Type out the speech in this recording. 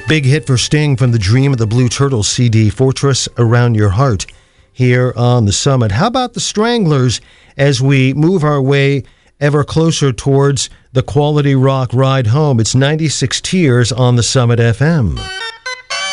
Big hit for Sting from the Dream of the Blue Turtles CD, Fortress Around Your Heart, here on the Summit. How about the Stranglers as we move our way ever closer towards the quality rock ride home? It's 96 Tears on the Summit FM.